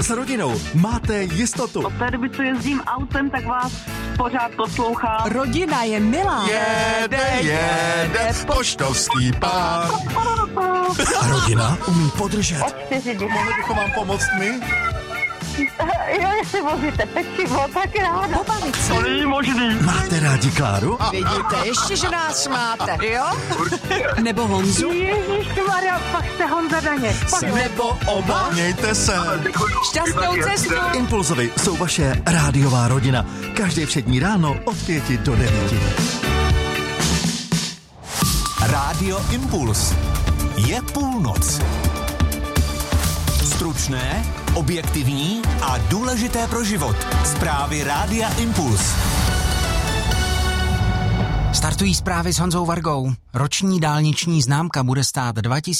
S rodinou máte jistotu. Od té doby, co jezdím autem, tak vás pořád poslouchám. Rodina je milá. Jede, poštovský pán. A rodina umí podržet. Od 4 dny. Mohli bychom vám pomoct my? Jo, jestli vozíte pečivo, tak ráda. Pobavit se. To není možný. Máte rádi Kláru? Vidíte, ještě, že nás máte, jo? Nebo Honzu? Ježišmarja, fakt jste Honza Daněk. Nebo oba? Mějte se. Šťastnou cestu. Impulzovi jsou vaše rádiová rodina. Každé všední ráno od 5 do 9. Rádio Impuls. Je půlnoc. Stručné, objektivní a důležité pro život. Zprávy Rádia Impuls. Startují zprávy s Honzou Vargou. Roční dálniční známka bude stát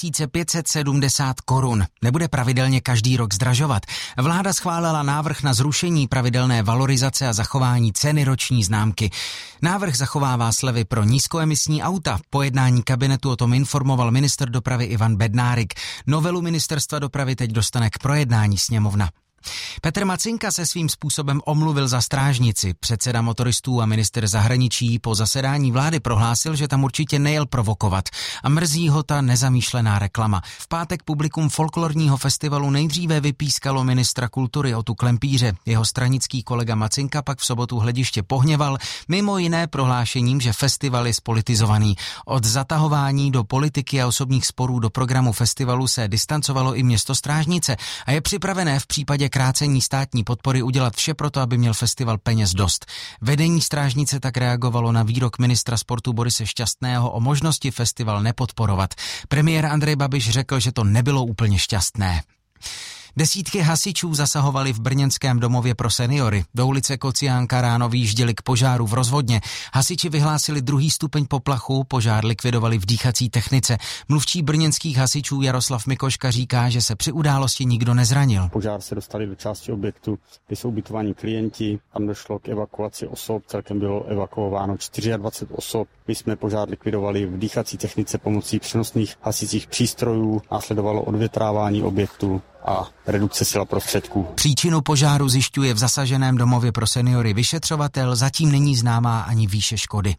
2570 korun. Nebude pravidelně každý rok zdražovat. Vláda schválila návrh na zrušení pravidelné valorizace a zachování ceny roční známky. Návrh zachovává slevy pro nízkoemisní auta. Po jednání kabinetu o tom informoval ministr dopravy Ivan Bednárik. Novelu ministerstva dopravy teď dostane k projednání sněmovna. Petr Macinka se svým způsobem omluvil za strážnici. Předseda motoristů a ministr zahraničí po zasedání vlády prohlásil, že tam určitě nejel provokovat a mrzí ho ta nezamýšlená reklama. V pátek publikum folklorního festivalu nejdříve vypískalo ministra kultury Otu Klempíře. Jeho stranický kolega Macinka pak v sobotu hlediště pohněval, mimo jiné prohlášením, že festival je spolitizovaný. Od zatahování do politiky a osobních sporů do programu festivalu se distancovalo i město Strážnice a je připravené v případě krácení státní podpory udělat vše proto, aby měl festival peněz dost. Vedení Strážnice tak reagovalo na výrok ministra sportu Borise Šťastného o možnosti festival nepodporovat. Premiér Andrej Babiš řekl, že to nebylo úplně šťastné. Desítky hasičů zasahovali v brněnském domově pro seniory. Do ulice Kociánka ráno vyjížděli k požáru v rozvodně. Hasiči vyhlásili 2. stupeň poplachu, požár likvidovali v dýchací technice. Mluvčí brněnských hasičů Jaroslav Mikoška říká, že se při události nikdo nezranil. Požár se dostali do části objektu, kde jsou ubytovaní klienti. Tam došlo k evakuaci osob, celkem bylo evakuováno 24 osob. My jsme požár likvidovali v dýchací technice pomocí přenosných hasicích přístrojů, následovalo odvětrávání objektu a redukce sil prostředků. Příčinu požáru zjišťuje v zasaženém domově pro seniory vyšetřovatel, zatím není známá ani výše škody.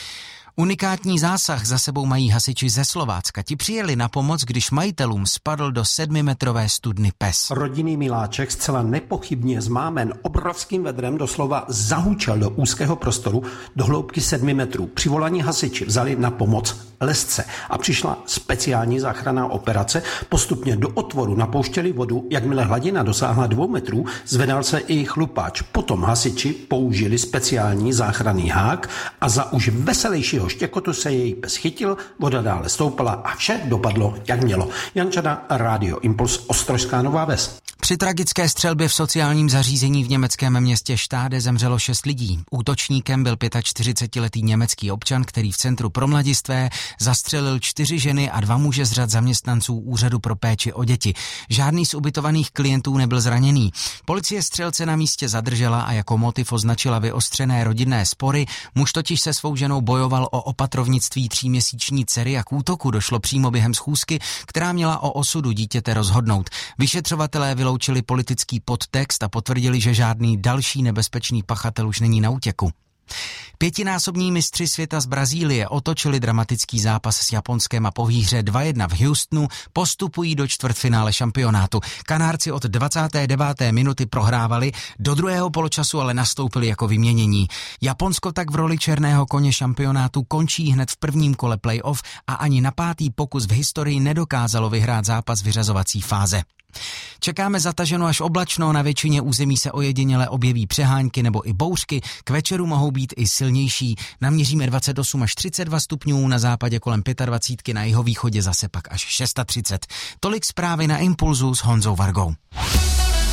Unikátní zásah za sebou mají hasiči ze Slovácka. Ti přijeli na pomoc, když majitelům spadl do 7metrové studny pes. Rodinný miláček, zcela nepochybně zmámen obrovským vedrem, doslova zahučel do úzkého prostoru do hloubky 7 metrů. Přivolaní hasiči vzali na pomoc lesce a přišla speciální záchranná operace. Postupně do otvoru napouštěli vodu, jakmile hladina dosáhla 2 metrů, zvedal se i chlupáč. Potom hasiči použili speciální záchranný hák a za už veselějšího štěkotu se její pes chytil, voda dále stoupala a vše dopadlo, jak mělo. Jan Čada, Rádio Impuls, Ostrožská Nová Ves. Při tragické střelbě v sociálním zařízení v německém městě Štáde zemřelo 6 lidí. Útočníkem byl 45letý německý občan, který v centru pro mladistvé zastřelil 4 ženy a 2 muže z řad zaměstnanců Úřadu pro péči o děti. Žádný z ubytovaných klientů nebyl zraněný. Policie střelce na místě zadržela a jako motiv označila vyostřené rodinné spory. Muž totiž se svou ženou bojoval o opatrovnictví 3měsíční dcery a k útoku došlo přímo během schůzky, která měla o osudu dítěte rozhodnout. Vyšetřovatelé vyloučili politický podtext a potvrdili, že žádný další nebezpečný pachatel už není na útěku. 5násobní mistři světa z Brazílie otočili dramatický zápas s Japonskem a po výhře 2-1 v Houstonu postupují do čtvrtfinále šampionátu. Kanárci od 29. minuty prohrávali, do druhého poločasu ale nastoupili jako vyměnění. Japonsko tak v roli černého koně šampionátu končí hned v prvním kole playoff a ani na 5. pokus v historii nedokázalo vyhrát zápas vyřazovací fáze. Čekáme zataženo až oblačno, na většině území se ojediněle objeví přehánky nebo i bouřky, k večeru mohou být i silnější. Naměříme 28 až 32 stupňů, na západě kolem 25, na jihovýchodě zase pak až 630. Tolik zprávy na Impulzu s Honzou Vargou.